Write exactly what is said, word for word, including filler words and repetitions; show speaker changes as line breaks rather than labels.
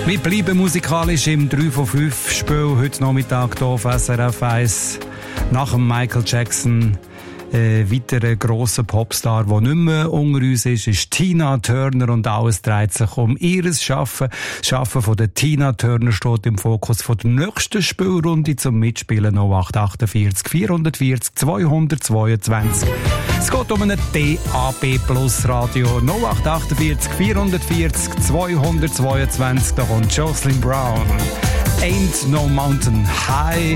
Wir bleiben musikalisch im drei von fünf Spiel heute Nachmittag hier auf S R F eins. Nach dem Michael Jackson ein weiterer grosser Popstar, der nicht mehr unter uns ist, ist Tina Turner und alles dreht sich um ihres Schaffen. Das Schaffen von der Tina Turner steht im Fokus von der nächsten Spielrunde zum Mitspielen null acht achtundvierzig vierhundertvierzig zweihundertzweiundzwanzig. Es geht um ein D A B Plus Radio null acht achtundvierzig vierhundertvierzig zweihundertzweiundzwanzig. Da kommt Jocelyn Brown. Ain't No Mountain High.